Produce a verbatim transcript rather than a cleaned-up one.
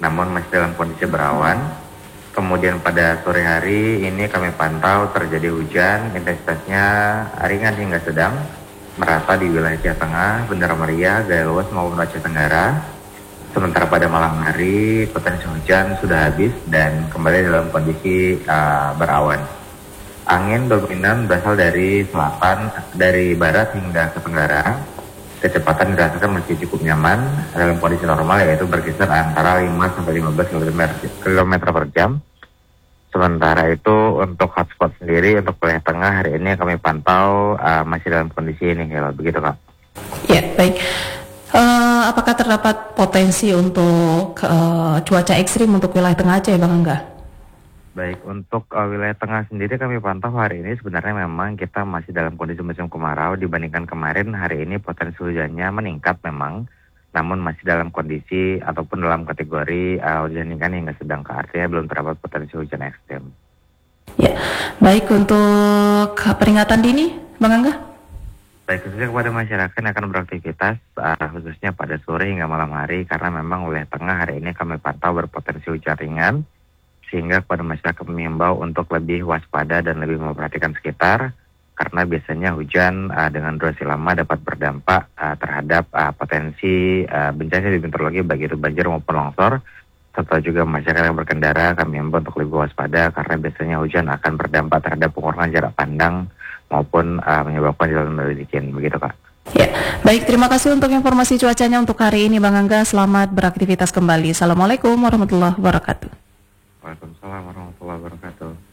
namun masih dalam kondisi berawan. Kemudian pada sore hari ini kami pantau terjadi hujan, intensitasnya ringan hingga sedang, merata di wilayah Aceh Tengah, Bendera Maria, Gaya Luas maupun Aceh Tenggara. Sementara pada malam hari potensi hujan sudah habis dan kembali dalam kondisi uh, berawan. Angin dominan berasal dari selatan, dari barat hingga ke tenggara. Kecepatan dirasakan masih cukup nyaman dalam kondisi normal, yaitu berkisar antara lima sampai lima belas kilometer per jam. Sementara itu untuk hotspot sendiri untuk wilayah tengah hari ini kami pantau uh, masih dalam kondisi ini, ya, begitu Kak. Ya, baik. Uh, apakah terdapat potensi untuk uh, cuaca ekstrim untuk wilayah tengah Aceh, Bang Angga? Baik, untuk uh, wilayah tengah sendiri kami pantau hari ini sebenarnya memang kita masih dalam kondisi musim kemarau. Dibandingkan kemarin, hari ini potensi hujannya meningkat memang, namun masih dalam kondisi ataupun dalam kategori uh, hujan ringan hingga sedang, artinya belum terdapat potensi hujan ekstrem. Ya, baik. Untuk peringatan dini, Bang Angga? Baik, khususnya kepada masyarakat yang akan beraktivitas, uh, khususnya pada sore hingga malam hari, karena memang wilayah tengah hari ini kami pantau berpotensi hujan ringan, sehingga kepada masyarakat mengimbau untuk lebih waspada dan lebih memperhatikan sekitar, karena biasanya hujan uh, dengan durasi lama dapat berdampak uh, terhadap uh, potensi uh, bencana hidrometeorologi baik itu banjir maupun longsor, serta juga masyarakat yang berkendara kami himbau untuk lebih waspada karena biasanya hujan akan berdampak terhadap pengurangan jarak pandang maupun uh, menyebabkan jalan licin, begitu Kak. Ya, baik, terima kasih untuk informasi cuacanya untuk hari ini Bang Angga. Selamat beraktivitas kembali. Assalamualaikum warahmatullahi wabarakatuh. Waalaikumsalam warahmatullahi wabarakatuh.